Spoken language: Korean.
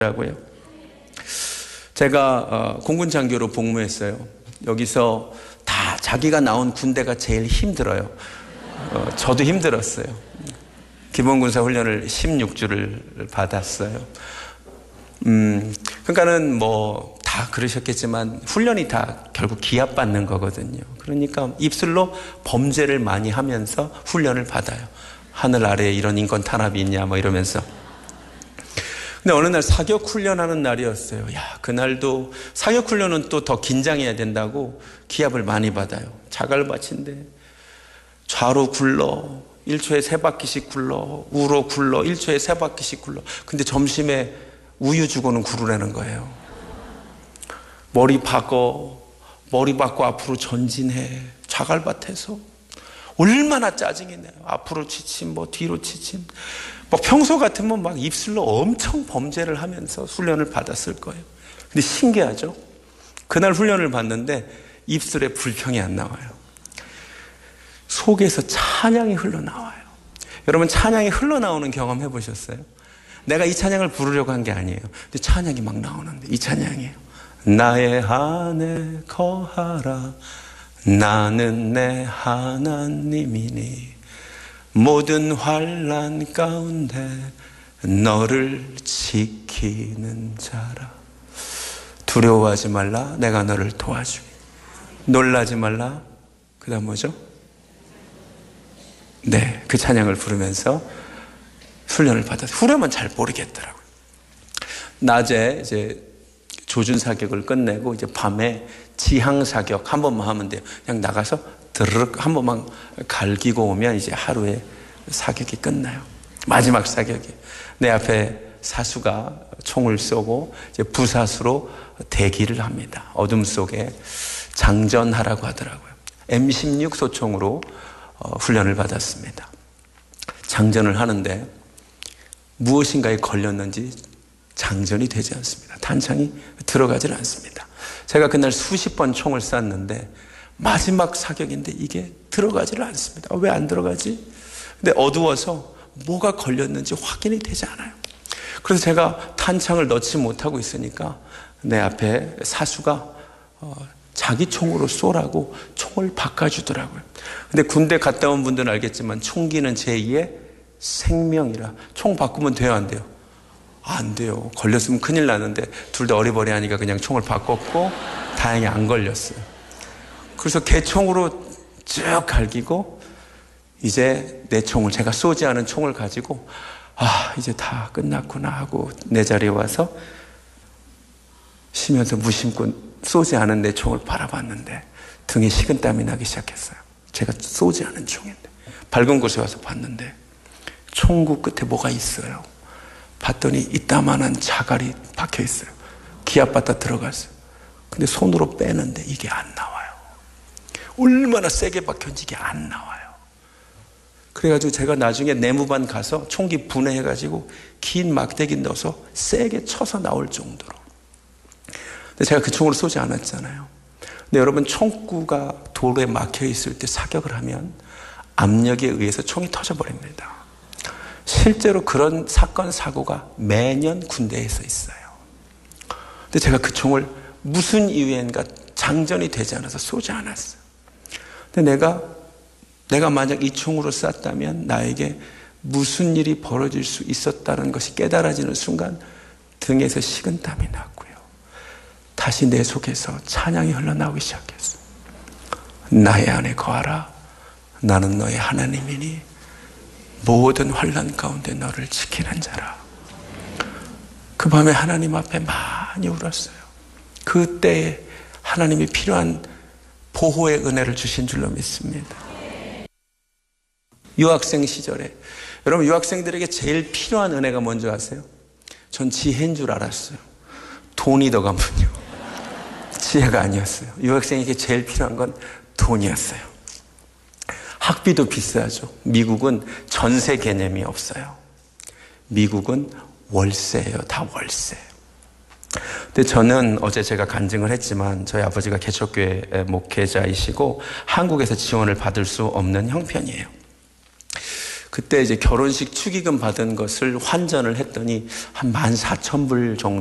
라고요. 제가 공군 장교로 복무했어요. 여기서 다 자기가 나온 군대가 제일 힘들어요. 저도 힘들었어요. 기본군사 훈련을 16주를 받았어요. 그러니까는 뭐 다 그러셨겠지만 훈련이 다 결국 기합받는 거거든요. 그러니까 입술로 범죄를 많이 하면서 훈련을 받아요. 하늘 아래에 이런 인권 탄압이 있냐 뭐 이러면서. 근데 어느 날 사격 훈련하는 날이었어요. 야, 그날도 사격 훈련은 또 더 긴장해야 된다고 기합을 많이 받아요. 자갈밭인데 좌로 굴러 1초에 3바퀴씩 굴러, 우로 굴러 1초에 3바퀴씩 굴러. 근데 점심에 우유 주고는 구르라는 거예요. 머리 박고 앞으로 전진해. 자갈밭에서 얼마나 짜증이 나요. 앞으로 치침, 뭐 뒤로 치침. 뭐 평소 같으면 막 입술로 엄청 범죄를 하면서 훈련을 받았을 거예요. 근데 신기하죠? 그날 훈련을 받는데 입술에 불평이 안 나와요. 속에서 찬양이 흘러나와요. 여러분, 찬양이 흘러나오는 경험 해보셨어요? 내가 이 찬양을 부르려고 한 게 아니에요. 근데 찬양이 막 나오는데 이 찬양이에요. 나의 안에 거하라. 나는 내 하나님이니 모든 환난 가운데 너를 지키는 자라. 두려워하지 말라. 내가 너를 도와주리. 놀라지 말라. 그 다음 뭐죠? 네, 그 찬양을 부르면서 훈련을 받았어요. 후렴은 잘 모르겠더라고요. 낮에 이제 조준 사격을 끝내고 이제 밤에 지향 사격 한 번만 하면 돼요. 그냥 나가서 드르륵 한 번만 갈기고 오면 이제 하루에 사격이 끝나요. 마지막 사격이. 내 앞에 사수가 총을 쏘고 이제 부사수로 대기를 합니다. 어둠 속에 장전하라고 하더라고요. M16 소총으로 훈련을 받았습니다. 장전을 하는데 무엇인가에 걸렸는지 장전이 되지 않습니다. 탄창이 들어가질 않습니다. 제가 그날 수십 번 총을 쐈는데 마지막 사격인데 이게 들어가지를 않습니다. 왜 안 들어가지? 근데 어두워서 뭐가 걸렸는지 확인이 되지 않아요. 그래서 제가 탄창을 넣지 못하고 있으니까 내 앞에 사수가 자기 총으로 쏘라고 총을 바꿔주더라고요. 근데 군대 갔다 온 분들은 알겠지만 총기는 제2의 생명이라 총 바꾸면 돼요, 안 돼요? 안 돼요. 걸렸으면 큰일 나는데 둘 다 어리버리하니까 그냥 총을 바꿨고 다행히 안 걸렸어요. 그래서 개총으로 쭉 갈기고 이제 내 총을, 제가 쏘지 않은 총을 가지고 이제 다 끝났구나 하고 내 자리에 와서 쉬면서 무심코 쏘지 않은 내 총을 바라봤는데 등에 식은땀이 나기 시작했어요. 제가 쏘지 않은 총인데 밝은 곳에 와서 봤는데 총구 끝에 뭐가 있어요. 봤더니 이따만한 자갈이 박혀 있어요. 기압받다 들어갔어요. 근데 손으로 빼는데 이게 안 나와요. 얼마나 세게 박혔는지 이게 안 나와요. 그래가지고 제가 나중에 내무반 가서 총기 분해해가지고 긴 막대기 넣어서 세게 쳐서 나올 정도로. 근데 제가 그 총으로 쏘지 않았잖아요. 근데 여러분, 총구가 돌에 막혀 있을 때 사격을 하면 압력에 의해서 총이 터져버립니다. 실제로 그런 사건, 사고가 매년 군대에서 있어요. 근데 제가 그 총을 무슨 이유인가 장전이 되지 않아서 쏘지 않았어요. 근데 내가 만약 이 총으로 쐈다면 나에게 무슨 일이 벌어질 수 있었다는 것이 깨달아지는 순간 등에서 식은땀이 났고요. 다시 내 속에서 찬양이 흘러나오기 시작했어요. 나의 안에 거하라. 나는 너의 하나님이니 모든 환난 가운데 너를 지키는 자라. 그 밤에 하나님 앞에 많이 울었어요. 그때에 하나님이 필요한 보호의 은혜를 주신 줄로 믿습니다. 유학생 시절에, 여러분, 유학생들에게 제일 필요한 은혜가 뭔지 아세요? 전 지혜인 줄 알았어요. 돈이더군요. 지혜가 아니었어요. 유학생에게 제일 필요한 건 돈이었어요. 학비도 비싸죠. 미국은 전세 개념이 없어요. 미국은 월세예요. 다 월세. 근데 저는 어제 제가 간증을 했지만 저희 아버지가 개척교회 목회자이시고 한국에서 지원을 받을 수 없는 형편이에요. 그때 이제 결혼식 축의금 받은 것을 환전을 했더니 한 14,000불 정도